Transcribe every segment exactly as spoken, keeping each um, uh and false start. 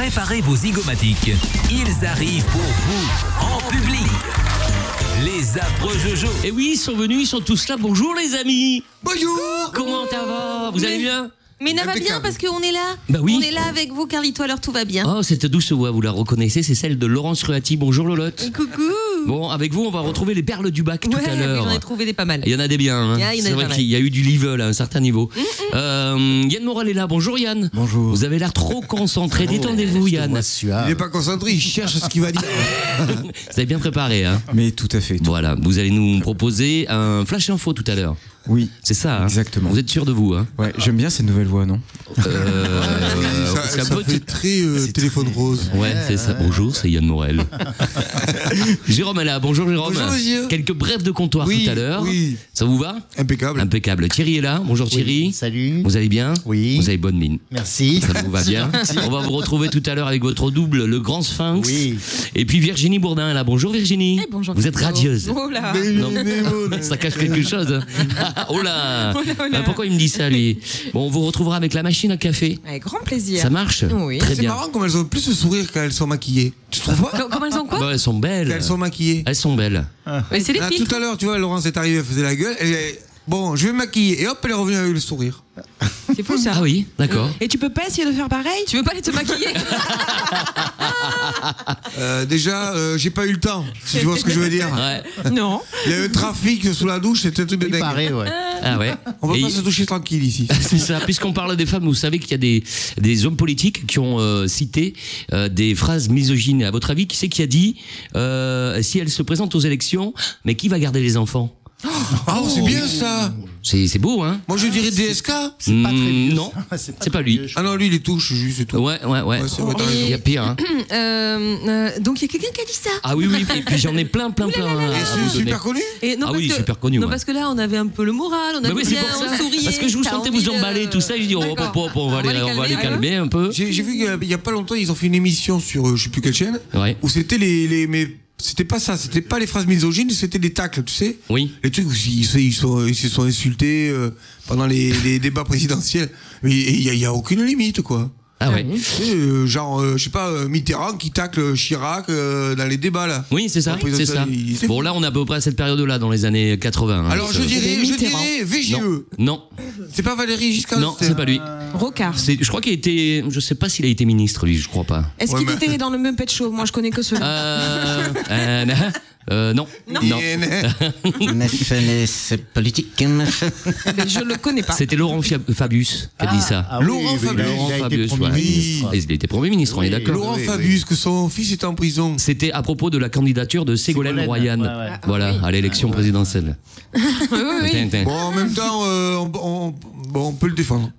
Préparez vos zygomatiques. Ils arrivent pour vous, en public. Les affreux Jojo. Et oui, ils sont venus, ils sont tous là. Bonjour les amis. Bonjour. Comment ça va? Vous allez bien? Mais ça va bien parce qu'on est là. Bah oui. On est là avec vous, Carlito, alors tout va bien. Oh, cette douce voix, vous la reconnaissez, c'est celle de Laurence Ruati. Bonjour Lolotte. Coucou. Bon, avec vous, on va retrouver les perles du bac ouais, tout à l'heure. J'en ai trouvé des pas mal. Il y en a des biens. Hein. Yeah, c'est vrai qu'il y a eu du level à un certain niveau. Mm -mm. Euh, Yann Moral est là. Bonjour Yann. Bonjour. Vous avez l'air trop concentré. Oh, Détendez-vous Yann. Il n'est pas concentré, il cherche ce qu'il va dire. Vous avez bien préparé, hein? Mais tout à fait. Tout. Voilà, vous allez nous proposer un flash info tout à l'heure. Oui. C'est ça, hein? Exactement. Vous êtes sûr de vous, hein? Ouais, j'aime bien cette nouvelle voix, non? Euh, ça, c'est un ça peu- fait très euh, téléphone rose. Ouais, c'est ça. Bonjour, c'est Yann Morel. Jérôme est là. Bonjour Jérôme. Bonjour, monsieur. Quelques brefs de comptoir Oui, tout à l'heure. oui. Ça vous va? Impeccable. Impeccable. Thierry est là. Bonjour Thierry. Oui, salut. Vous allez bien? Oui. Vous avez bonne mine. Merci. Ça vous va bien? On va vous retrouver tout à l'heure avec votre double, le grand Sphinx. Oui. Et puis Virginie Bourdin est là. Bonjour Virginie. Eh, bonjour, vous êtes radieuse. Oh là. Non. Ça cache quelque chose. Oh là. Ah, pourquoi il me dit ça lui? Bon, on vous retrouvera avec la machine à café. Avec grand plaisir. Ça marche? Oui. Très C'est bien. marrant comme elles ont plus de sourire quand elles sont maquillées. Tu trouves pas? Co- Comment elles ont quoi? Bah, elles sont belles. Quand elles sont maquillées. Elles sont belles. Mais c'est les Là, filtres. tout à l'heure, tu vois, Laurence est arrivée, elle faisait la gueule. Elle est... Bon, je vais me maquiller. Et hop, elle est revenue avec le sourire. C'est fou ça. Ah oui, d'accord. Et tu peux pas essayer de faire pareil? Tu veux pas aller te maquiller? Euh, déjà, euh, j'ai pas eu le temps, si tu vois ce que je veux dire. Ouais. Non. Il y a eu un trafic sous la douche, c'était un truc de Il dingue. paraît, ouais. Ah ouais. On va Et- pas se toucher tranquille ici. C'est ça. Puisqu'on parle des femmes, vous savez qu'il y a des, des hommes politiques qui ont euh, cité euh, des phrases misogynes. À votre avis, qui c'est qui a dit euh, si elle se présente aux élections, mais qui va garder les enfants? Ah, c'est bien ça. C'est c'est beau, hein? Moi, je dirais D S K. C'est pas très vieux, Non, ça. c'est pas lui. Ah non, lui, il est touche, juste, c'est tout. Ouais, ouais, ouais. Ouais, c'est vrai, t'as Il y a raison. pire, hein? Euh, euh, donc il y a quelqu'un qui a dit ça. Ah oui, oui. Et puis j'en ai plein, plein, plein. à Et vous c'est donner. super connu. Et non, Ah parce oui, que, super connu, Non, ouais. parce que là, on avait un peu le moral, on Bah avait oui, c'est bien, pour ça. on souriait. Parce que je vous t'as sentais envie vous de- emballer, tout ça. Je dis, oh, hop, D'accord. hop, hop, on va les, on va les calmer un peu. J'ai j'ai vu qu'il y a- il y a pas longtemps, ils ont fait une émission sur euh, je sais plus quelle chaîne, Ouais. où c'était les, les mais c'était pas ça, c'était pas les phrases misogynes, c'était des tacles, tu sais. Oui. Les trucs où ils, se- ils, sont, ils se sont insultés euh, pendant les, les débats présidentiels. Mais il y, a- il y a aucune limite, quoi. Ah ouais. Tu sais, euh, genre, euh, je sais pas, euh, Mitterrand qui tacle Chirac euh, dans les débats, là. Oui, c'est ça, Oui, c'est ça, ça. il- c'est Bon, fou. là, on est à peu près à cette période-là, dans les années quatre-vingts. hein. Alors, je Ça- dirais, je Mitterrand. dirais V G Non, E. non, C'est pas Valérie Giscard non, c'est pas lui. Rocard. C'est- Je crois qu'il a été. Je sais pas s'il a été ministre, lui, je crois pas. Est-ce Ouais, qu'il mais- était dans le Muppet Show? Moi, je connais que celui-là. Euh. euh, euh, non. Non. C'est politique. Mais je le connais pas. C'était Laurent Fia- Fabius qui a dit ça. Ah oui, Laurent oui, il a- Fabius. Laurent il a été Fabius, Premier ouais. ministre. Et Il était Premier ministre, on est Oui. d'accord. Laurent oui, Fabius, que son fils est en prison. C'était à propos de la candidature de Ségolène Ségolène, Royal, ouais, ouais. voilà, à l'élection présidentielle. Oui, oui, oui. Tin, tin. Bon, en même temps, euh, on, on- bon, on peut le défendre.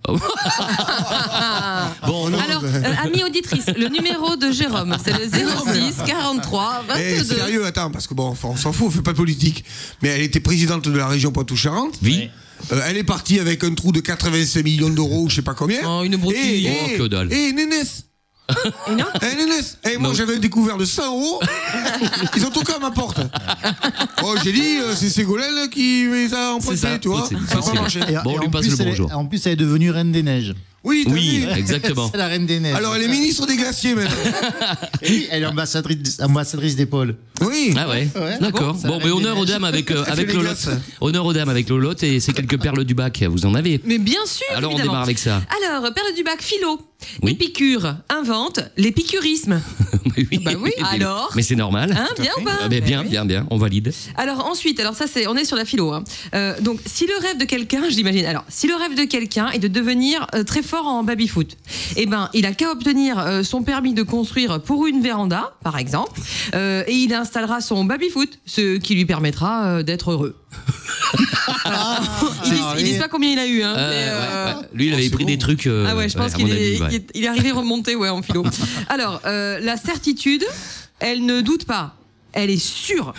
Bon, non, Alors, euh, amie auditrice, le numéro de Jérôme, c'est le zéro six quarante-trois Eh, vingt-deux. sérieux, attends, parce que bon, enfin, on s'en fout, on fait pas de politique. Mais elle était présidente de la région Poitou-Charentes. vie. Euh, elle est partie avec un trou de quatre-vingt-cinq millions d'euros, je sais pas combien. Oh, une broutille. Et, Oh, que dalle. Et Nénès. Et non? Eh, Nénès. Eh, moi, Non. j'avais un découvert de cent euros. Ils ont toqué à ma porte. Oh, j'ai dit, euh, c'est Ségolène qui les a C'est ça, empruntés, tu vois. c'est- Ça a c'est- pas marché. Et- Bon, on et lui en passe plus, le elle est- bonjour. En plus, elle est devenue reine des neiges. Oui, t'as Oui, vu. exactement. C'est la reine des neiges. Alors, elle est ministre des glaciers, maintenant. Et oui, elle est ambassadrice, ambassadrice des pôles. Oui. Ah ouais, Ouais. d'accord. Bon, ça Bon, mais reste honneur des aux dames avec, euh, Elle avec fait les Lolotte. glaces. Honneur aux dames avec Lolotte et ces quelques perles du bac, vous en avez. Mais bien sûr. Alors on évidemment. démarre avec ça. Alors, perle du bac, philo. Oui. Épicure invente l'épicurisme. oui, Bah oui, alors Mais c'est normal. Hein, bien ou pas? Ah, mais bien, bien, bien, on valide. Alors ensuite, alors ça c'est, on est sur la philo. Hein. Euh, donc si le rêve de quelqu'un, je l'imagine. Alors si le rêve de quelqu'un est de devenir euh, très fort en baby-foot, eh ben il a qu'à obtenir euh, son permis de construire pour une véranda, par exemple, euh, et il installera son baby-foot, ce qui lui permettra euh, d'être heureux. Alors, ils, disent, ils disent pas combien il a eu. Hein, Euh, mais, euh, ouais, ouais. Lui, il avait c'est pris bon. des trucs. euh, Ah ouais, je pense à qu'il mon est, avis, ouais. il est- il est arrivé remonté ouais, en philo. Alors, euh, la certitude, elle ne doute pas. elle est sûre.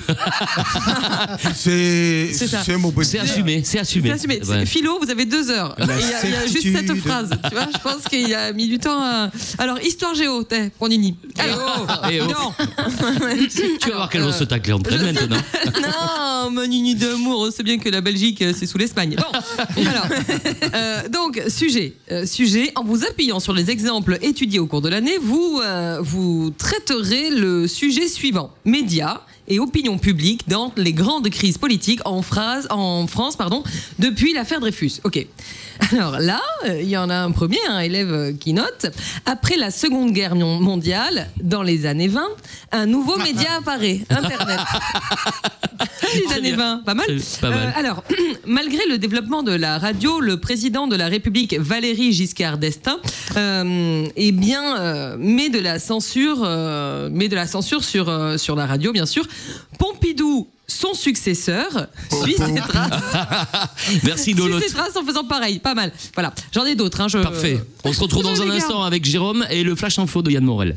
C'est C'est ça. c'est un bon C'est assumé, c'est assumé. C'est assumé. Ouais. Philo, vous avez deux heures. Et La Il y, a- il y a juste certitude. cette phrase. Tu vois, je pense qu'il a mis du temps à. Alors, histoire géo, t'es, Pandini. Alors, Eh oh. non. Tu vas voir qu'elle va se tacler entre elles maintenant. Non, mon nini d'amour, on sait bien que la Belgique, c'est sous l'Espagne. Bon, alors, euh, donc, sujet. Euh, sujet, en vous appuyant sur les exemples étudiés au cours de l'année, vous, euh, vous traiterez le sujet suivant. Médias et opinion publique dans les grandes crises politiques en, phrase, en France pardon, depuis l'affaire Dreyfus. Ok. Alors là, euh, il y en a un premier, un élève euh, qui note. Après la Seconde Guerre mon- mondiale, dans les années vingt, un nouveau média apparaît, Internet. Les années bien. vingt, pas mal. C'est pas mal. Euh, alors, malgré le développement de la radio, le président de la République, Valéry Giscard d'Estaing, euh, eh bien, euh, met de la censure, euh, met de la censure sur euh, sur la radio, bien sûr. Pompidou, son successeur, suit ses traces. Merci Lolo. Suit ses traces en faisant pareil, pas mal. Voilà, j'en ai d'autres. Hein, je... Parfait. On se retrouve dans Je un les garde. instant avec Jérôme et le Flash Info de Yann Morel.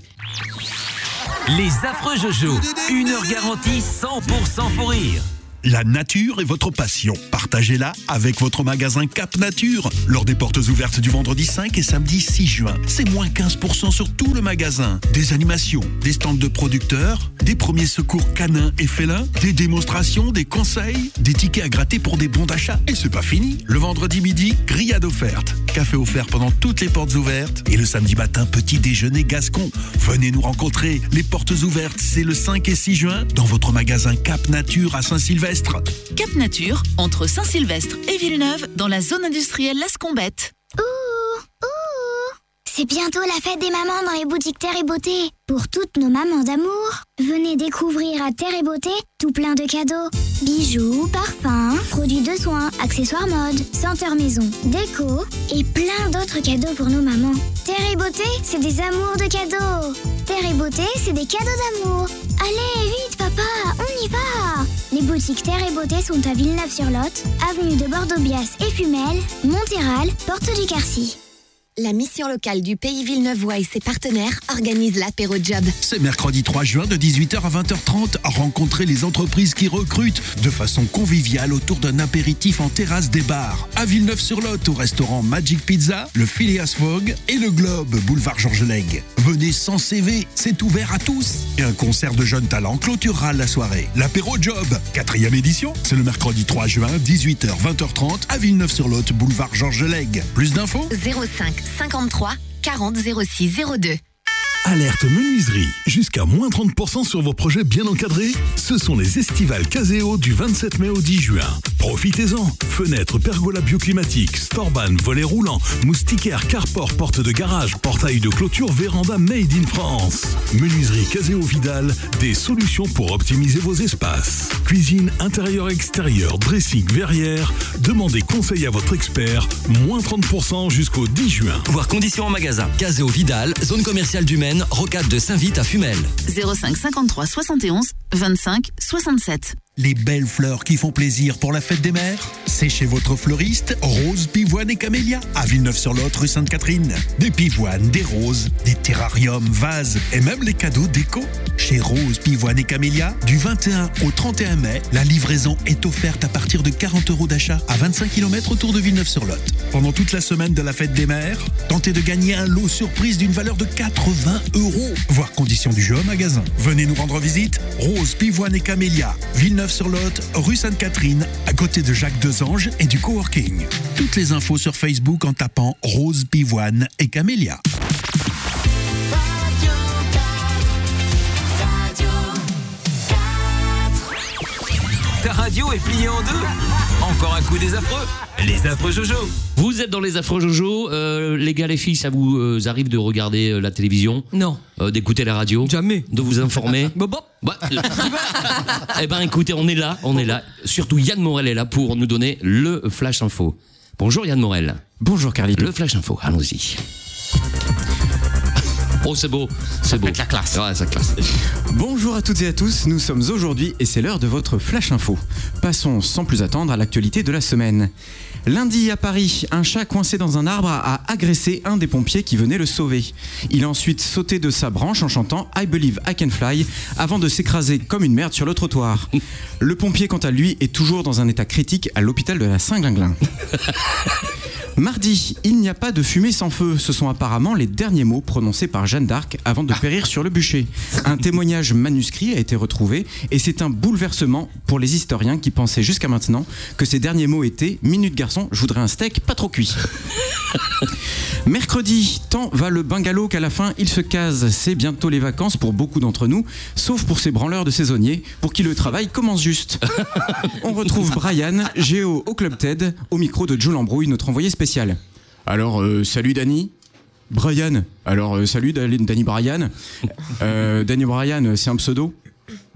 Les affreux Jojo, une heure garantie cent pour cent pour rire. La nature est votre passion. Partagez-la avec votre magasin Cap Nature. Lors des portes ouvertes du vendredi cinq et samedi six juin, c'est moins quinze pour cent sur tout le magasin. Des animations, des stands de producteurs, des premiers secours canins et félins, des démonstrations, des conseils, des tickets à gratter pour des bons d'achat. Et c'est pas fini. Le vendredi midi, grillade offerte. Café offert pendant toutes les portes ouvertes. Et le samedi matin, petit déjeuner gascon. Venez nous rencontrer. Les portes ouvertes, c'est le cinq et six juin dans votre magasin Cap Nature à Saint-Sylvestre. Cap Nature, entre Saint-Sylvestre et Villeneuve, dans la zone industrielle Las Combettes. Ouh, ouh. C'est bientôt la fête des mamans dans les boutiques Terre et Beauté. Pour toutes nos mamans d'amour, venez découvrir à Terre et Beauté tout plein de cadeaux. Bijoux, parfums, produits de soins, accessoires mode, senteurs maison, déco et plein d'autres cadeaux pour nos mamans. Terre et Beauté, c'est des amours de cadeaux. Terre et Beauté, c'est des cadeaux d'amour. Allez, vite papa, on y va. Les boutiques Terre et Beauté sont à Villeneuve-sur-Lot, avenue de Bordeaux-Bias et Fumel, Montéral, Porte du Quercy. La mission locale du Pays Villeneuvois et ses partenaires organise l'apéro job. C'est mercredi trois juin de dix-huit heures à vingt heures trente. Rencontrez les entreprises qui recrutent de façon conviviale autour d'un apéritif en terrasse des bars. À Villeneuve-sur-Lot, au restaurant Magic Pizza, le Phileas Fogg et le Globe, boulevard Georges Lègue. Venez sans C V, c'est ouvert à tous. Et un concert de jeunes talents clôturera la soirée. L'apéro job, quatrième édition, c'est le mercredi trois juin, dix-huit heures, vingt heures trente, à Villeneuve-sur-Lot, boulevard Georges Lègue. Plus d'infos zéro cinq cinquante-trois quarante zéro six zéro deux. Alerte menuiserie. Jusqu'à moins trente pour cent sur vos projets bien encadrés. Ce sont les estivales Caseo du vingt-sept mai au dix juin. Profitez-en. Fenêtres, pergola bioclimatique, storban, volets roulants, moustiquaires, carport, porte de garage, portail de clôture, véranda made in France. Menuiserie Caseo Vidal, des solutions pour optimiser vos espaces. Cuisine intérieur-extérieur, dressing, verrière. Demandez conseil à votre expert. Moins trente pour cent jusqu'au dix juin. Voir conditions en magasin. Caseo Vidal, zone commerciale du Maine, rocade de Saint-Vite à Fumel. zéro cinq cinquante-trois soixante et onze vingt-cinq soixante-sept. Les belles fleurs qui font plaisir pour la fête des mères, c'est chez votre fleuriste Rose, Pivoine et Camélia à Villeneuve-sur-Lot, rue Sainte-Catherine. Des pivoines, des roses, des terrariums, vases et même les cadeaux déco. Chez Rose, Pivoine et Camélia, du vingt et un au trente et un mai, la livraison est offerte à partir de quarante euros d'achat à vingt-cinq kilomètres autour de Villeneuve-sur-Lot. Pendant toute la semaine de la fête des mères, tentez de gagner un lot surprise d'une valeur de quatre-vingts euros. Voir conditions du jeu au magasin. Venez nous rendre visite. Rose, Pivoine et Camélia, Villeneuve-sur-Lot, rue Sainte-Catherine, à côté de Jacques Desanges et du coworking. Toutes les infos sur Facebook en tapant Rose, Pivoine et Camélia. Ta radio est pliée en deux. Encore un coup des affreux. Les affreux Jojo. Vous êtes dans les affreux Jojo. Euh, les gars, les filles, ça vous euh, arrive de regarder euh, la télévision? Non. Euh, d'écouter la radio? Jamais. De vous informer? Bon, bon. Bah, euh, eh ben, écoutez, on est là, on est là. Surtout Yann Morel est là pour nous donner le Flash Info. Bonjour Yann Morel. Bonjour Carlito. Le Flash Info, allons-y. Oh, c'est beau, c'est beau. Avec la classe. Ouais, ça classe. Bonjour à toutes et à tous, nous sommes aujourd'hui et c'est l'heure de votre Flash Info. Passons sans plus attendre à l'actualité de la semaine. Lundi à Paris, un chat coincé dans un arbre a agressé un des pompiers qui venait le sauver. Il a ensuite sauté de sa branche en chantant I Believe I Can Fly avant de s'écraser comme une merde sur le trottoir. Le pompier, quant à lui, est toujours dans un état critique à l'hôpital de la Saint-Glinglin. Mardi, il n'y a pas de fumée sans feu. Ce sont apparemment les derniers mots prononcés par Jeanne d'Arc avant de périr sur le bûcher. Un témoignage manuscrit a été retrouvé et c'est un bouleversement pour les historiens qui pensaient jusqu'à maintenant que ces derniers mots étaient « Minute garçon, je voudrais un steak pas trop cuit ». Mercredi, tant va le bungalow qu'à la fin, il se case. C'est bientôt les vacances pour beaucoup d'entre nous, sauf pour ces branleurs de saisonniers, pour qui le travail commence juste. On retrouve Brian, Géo au Club TED, au micro de Joe Lambrouille, notre envoyé spécial. Alors, euh, salut Danny. Brian. Alors, euh, salut Danny Brian. Euh, Danny Brian, c'est un pseudo. Pardon ?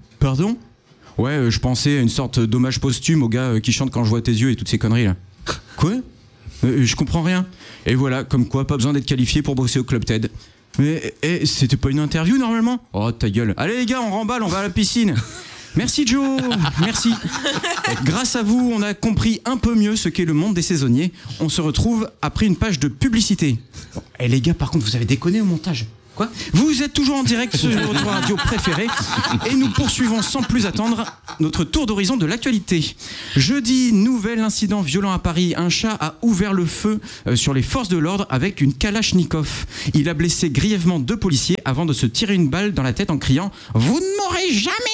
Ouais, euh, je pensais à une sorte d'hommage posthume au gars euh, qui chante Quand je vois tes yeux et toutes ces conneries là. Quoi ? euh, Je comprends rien. Et voilà, comme quoi, pas besoin d'être qualifié pour bosser au Club TED. Mais eh, c'était pas une interview normalement ? Oh ta gueule. Allez les gars, on remballe, on va à la piscine. Merci Joe, merci. Grâce à vous, on a compris un peu mieux ce qu'est le monde des saisonniers. On se retrouve après une page de publicité. Eh les gars, par contre, vous avez déconné au montage. Quoi ? Vous êtes toujours en direct sur votre radio préférée et nous poursuivons sans plus attendre notre tour d'horizon de l'actualité. Jeudi, nouvel incident violent à Paris. Un chat a ouvert le feu sur les forces de l'ordre avec une Kalachnikov. Il a blessé grièvement deux policiers avant de se tirer une balle dans la tête en criant « Vous ne m'aurez jamais !»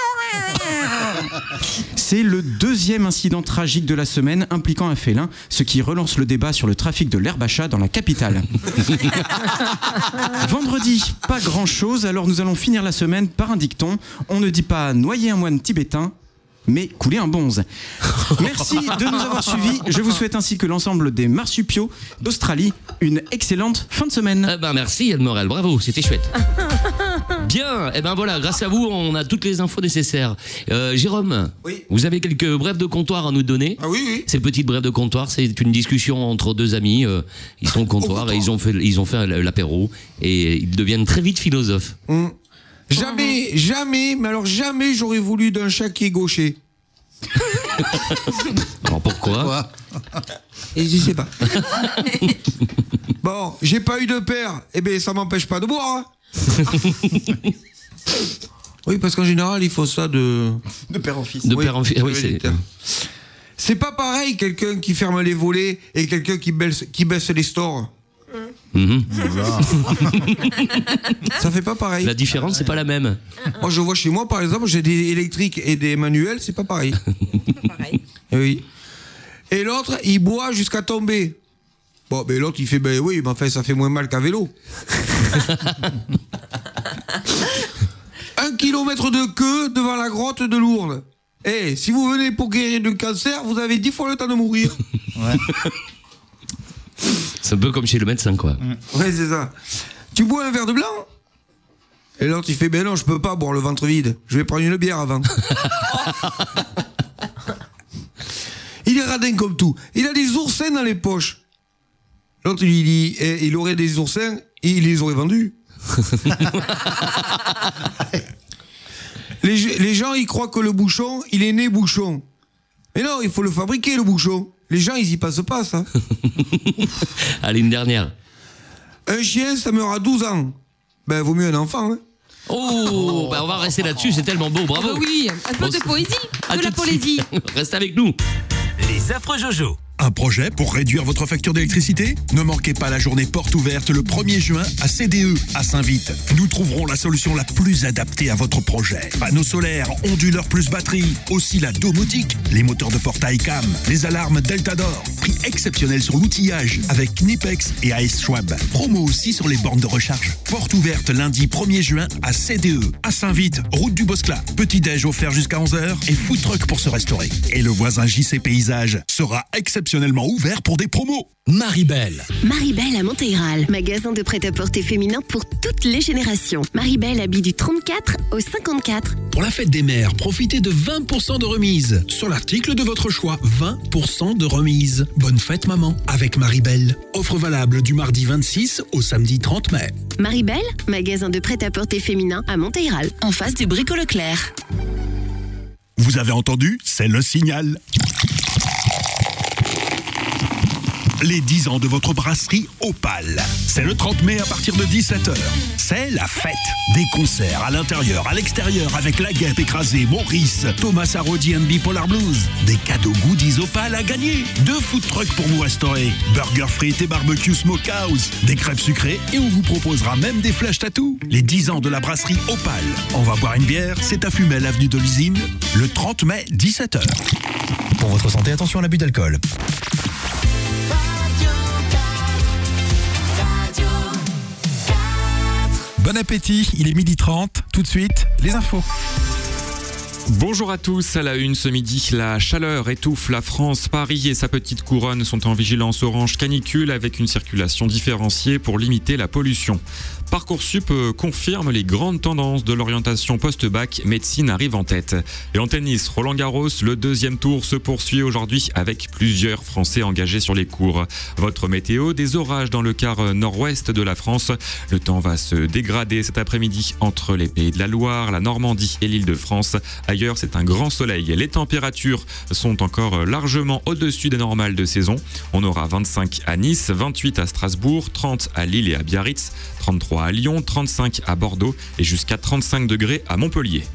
C'est le deuxième incident tragique de la semaine impliquant un félin, ce qui relance le débat sur le trafic de l'herbe à chat dans la capitale. Vendredi, pas grand chose, alors nous allons finir la semaine par un dicton. On ne dit pas noyer un moine tibétain, mais couler un bonze. Merci de nous avoir suivis. Je vous souhaite ainsi que l'ensemble des marsupiaux d'Australie une excellente fin de semaine. Eh ben merci Yann Morel, bravo, c'était chouette. Bien, et eh ben voilà, grâce à vous, on a toutes les infos nécessaires. Euh, Jérôme, oui. Vous avez quelques brèves de comptoir à nous donner. Ah oui, oui. Ces petites brèves de comptoir, c'est une discussion entre deux amis. Euh, ils sont au comptoir, au comptoir et ils ont fait, ils ont fait l'apéro et ils deviennent très vite philosophes. Mmh. Jamais, jamais, mais alors jamais j'aurais voulu d'un chat qui est gaucher. Alors pourquoi ? Et je sais pas. Bon, j'ai pas eu de père, eh ben ça m'empêche pas de boire. Hein. Oui, parce qu'en général, il faut ça de... De père en fils. De oui, père en fils, oui, c'est... C'est pas pareil, quelqu'un qui ferme les volets et quelqu'un qui baisse, qui baisse les stores. Mmh. Ça fait pas pareil. La différence, c'est pas la même. Moi, je vois chez moi, par exemple, j'ai des électriques et des manuels, c'est pas pareil. Pareil. Et oui. Et l'autre, il boit jusqu'à tomber. Bon, ben l'autre, il fait, ben oui, mais enfin, ça fait moins mal qu'à vélo. Un kilomètre de queue devant la grotte de Lourdes. Eh, hey, si vous venez pour guérir d'un cancer, vous avez dix fois le temps de mourir. Ouais. C'est un peu comme chez le médecin, quoi. Ouais, c'est ça. Tu bois un verre de blanc ? Et l'autre, il fait, ben non, je peux pas boire le ventre vide. Je vais prendre une bière avant. Il est radin comme tout. Il a des oursins dans les poches. L'autre, il dit, eh, il aurait des oursins, et il les aurait vendus. les, les gens, ils croient que le bouchon, il est né bouchon. Mais non, il faut le fabriquer, le bouchon. Les gens, ils y passent pas, ça. Allez, une dernière. Un chien, ça meurt à douze ans. Ben, vaut mieux un enfant, hein. Oh, bah on va rester là-dessus, c'est tellement beau, bravo. Ah bah oui, un peu Bon, de poésie, à de tout la de suite. poésie. Reste avec nous. Les affreux Jojo. Un projet pour réduire votre facture d'électricité ? Ne manquez pas la journée porte ouverte le premier juin à C D E à Saint-Vite. Nous trouverons la solution la plus adaptée à votre projet. Panneaux solaires, onduleurs plus batterie, aussi la domotique, les moteurs de portail C A M, les alarmes Deltador. Prix exceptionnel sur l'outillage avec Knipex et A S Schwab. Promo aussi sur les bornes de recharge. Porte ouverte lundi premier juin à C D E à Saint-Vite, route du Bosclat. Petit déj offert jusqu'à onze heures et food truck pour se restaurer. Et le voisin J C Paysage sera exceptionnel exceptionnellement ouvert pour des promos. Maribel. Maribel à Montéral, magasin de prêt-à-porter féminin pour toutes les générations. Maribel habille du trente-quatre au cinquante-quatre. Pour la fête des mères, profitez de vingt pour cent de remise. Sur l'article de votre choix, vingt pour cent de remise. Bonne fête maman avec Maribel. Offre valable du mardi vingt-six au samedi trente mai. Maribel, magasin de prêt-à-porter féminin à Montéral, en face du Brico Leclerc. Vous avez entendu? C'est le signal. Les dix ans de votre brasserie Opale. C'est le trente mai à partir de dix-sept heures. C'est la fête. Des concerts à l'intérieur, à l'extérieur avec La Guêpe écrasée, Maurice, Thomas Arodi and Bipolar Blues. Des cadeaux goodies Opale à gagner. Deux food trucks pour vous restaurer. Burger frites et barbecue smokehouse. Des crêpes sucrées et on vous proposera même des flashs tattoo. Les dix ans de la brasserie Opale. On va boire une bière, c'est à Fumel, avenue de l'Usine. Le trente mai, dix-sept heures. Pour votre santé, attention à l'abus d'alcool. Bon appétit, il est midi trente. Tout de suite, les infos. Bonjour à tous, à la une ce midi, la chaleur étouffe la France. Paris et sa petite couronne sont en vigilance orange canicule avec une circulation différenciée pour limiter la pollution. Parcoursup confirme les grandes tendances de l'orientation post-bac, médecine arrive en tête. Et en tennis, Roland Garros, le deuxième tour se poursuit aujourd'hui avec plusieurs Français engagés sur les cours. Votre météo, des orages dans le quart nord-ouest de la France. Le temps va se dégrader cet après-midi entre les Pays de la Loire, la Normandie et l'Île-de-France. Ailleurs, c'est un grand soleil. Les températures sont encore largement au-dessus des normales de saison. On aura vingt-cinq à Nice, vingt-huit à Strasbourg, trente à Lille et à Biarritz, trente-trois à Lyon, trente-cinq à Bordeaux et jusqu'à trente-cinq degrés à Montpellier.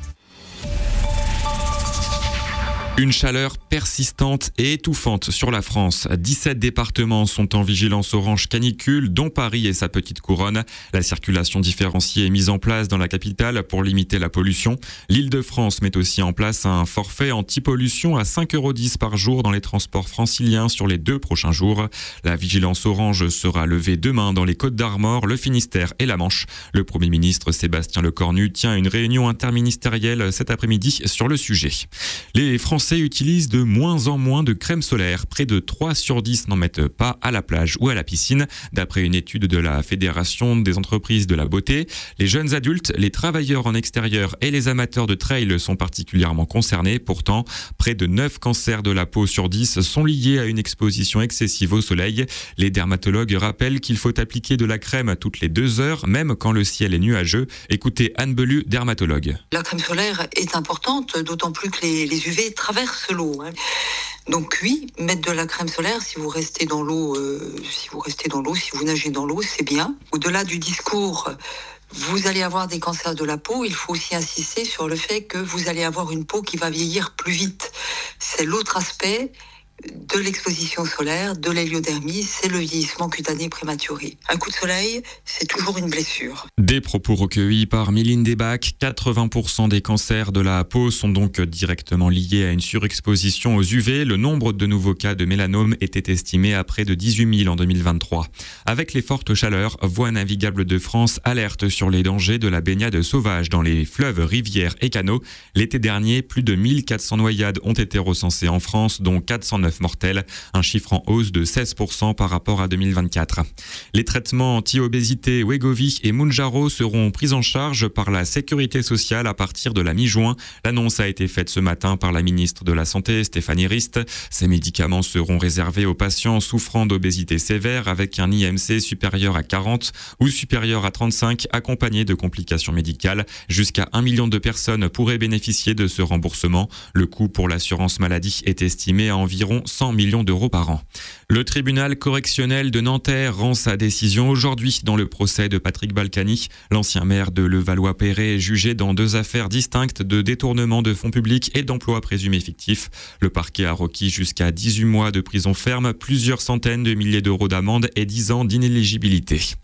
Une chaleur persistante et étouffante sur la France. dix-sept départements sont en vigilance orange canicule, dont Paris et sa petite couronne. La circulation différenciée est mise en place dans la capitale pour limiter la pollution. L'Île-de-France met aussi en place un forfait anti-pollution à cinq euros dix par jour dans les transports franciliens sur les deux prochains jours. La vigilance orange sera levée demain dans les Côtes-d'Armor, le Finistère et la Manche. Le Premier ministre Sébastien Lecornu tient une réunion interministérielle cet après-midi sur le sujet. Les Français utilisent de moins en moins de crème solaire. Près de trois sur dix n'en mettent pas à la plage ou à la piscine, d'après une étude de la Fédération des entreprises de la beauté. Les jeunes adultes, les travailleurs en extérieur et les amateurs de trail sont particulièrement concernés. Pourtant, près de neuf cancers de la peau sur dix sont liés à une exposition excessive au soleil. Les dermatologues rappellent qu'il faut appliquer de la crème toutes les deux heures, même quand le ciel est nuageux. Écoutez Anne Belu, dermatologue. La crème solaire est importante, d'autant plus que les, les U V traversent l'eau. Hein. Donc oui, mettre de la crème solaire si vous restez dans l'eau, euh, si vous restez dans l'eau, si vous nagez dans l'eau, c'est bien. Au-delà du discours, vous allez avoir des cancers de la peau, il faut aussi insister sur le fait que vous allez avoir une peau qui va vieillir plus vite. C'est l'autre aspect de l'exposition solaire, de l'héliodermie, c'est le vieillissement cutané prématuré. Un coup de soleil, c'est toujours une blessure. Des propos recueillis par Mylène Debac. quatre-vingts pour cent des cancers de la peau sont donc directement liés à une surexposition aux U V. Le nombre de nouveaux cas de mélanome était estimé à près de dix-huit mille en deux mille vingt-trois. Avec les fortes chaleurs, Voies navigables de France alerte sur les dangers de la baignade sauvage dans les fleuves, rivières et canaux. L'été dernier, plus de mille quatre cents noyades ont été recensées en France, dont quatre cent neuf mortels, un chiffre en hausse de seize pour cent par rapport à deux mille vingt-quatre. Les traitements anti-obésité Wegovy et Mounjaro seront pris en charge par la Sécurité sociale à partir de la mi-juin. L'annonce a été faite ce matin par la ministre de la Santé, Stéphanie Rist. Ces médicaments seront réservés aux patients souffrant d'obésité sévère avec un I M C supérieur à quarante ou supérieur à trente-cinq, accompagné de complications médicales. Jusqu'à un million de personnes pourraient bénéficier de ce remboursement. Le coût pour l'assurance maladie est estimé à environ cent millions d'euros par an. Le tribunal correctionnel de Nanterre rend sa décision aujourd'hui dans le procès de Patrick Balkany. L'ancien maire de Levallois-Perret est jugé dans deux affaires distinctes de détournement de fonds publics et d'emploi présumé fictif. Le parquet a requis jusqu'à dix-huit mois de prison ferme, plusieurs centaines de milliers d'euros d'amende et dix ans d'inéligibilité.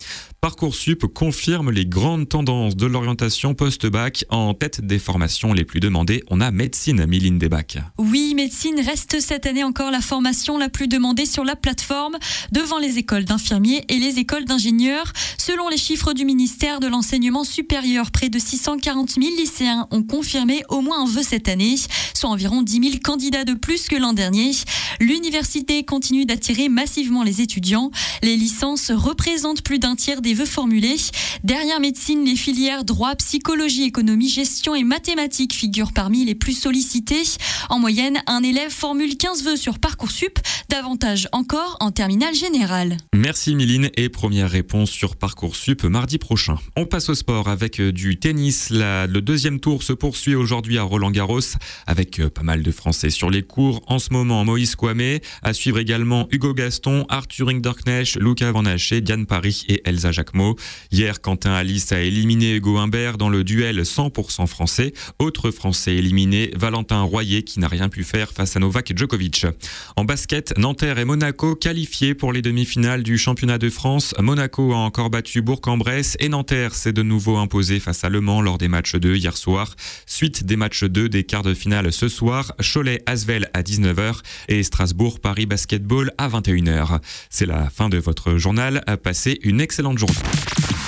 Parcoursup confirme les grandes tendances de l'orientation post-bac. En tête des formations les plus demandées, on a médecine, Miline Desbac. Oui, médecine reste cette année encore la formation la plus demandée sur la plateforme, devant les écoles d'infirmiers et les écoles d'ingénieurs. Selon les chiffres du ministère de l'Enseignement supérieur, près de six cent quarante mille lycéens ont confirmé au moins un vœu cette année, soit environ dix mille candidats de plus que l'an dernier. L'université continue d'attirer massivement les étudiants. Les licences représentent plus d'un tiers des vœux formulés. Derrière médecine, les filières droit, psychologie, économie, gestion et mathématiques figurent parmi les plus sollicitées. En moyenne, un élève formule quinze vœux sur Parcoursup, davantage encore en terminale générale. Merci Miline, et première réponse sur Parcoursup mardi prochain. On passe au sport avec du tennis. La, le deuxième tour se poursuit aujourd'hui à Roland-Garros avec pas mal de Français sur les cours. En ce moment, Moïse Kouamé. À suivre également Hugo Gaston, Arthur Hinderknecht, Luca Van Haché, Diane Paris et Elsa Jacquemot. Hier, Quentin Alice a éliminé Hugo Humbert dans le duel cent pour cent français. Autre Français éliminé, Valentin Royer, qui n'a rien pu faire face à Novak Djokovic. En basket, Nanterre et Monaco qualifiés pour les demi-finales du championnat de France. Monaco a encore battu Bourg-en-Bresse et Nanterre s'est de nouveau imposé face à Le Mans lors des matchs deux hier soir. Suite des matchs deux des quarts de finale ce soir, Cholet-Asvel à dix-neuf heures et Strasbourg-Paris Basketball à vingt et une heures. C'est la fin de votre journal. Passez une excellente journée.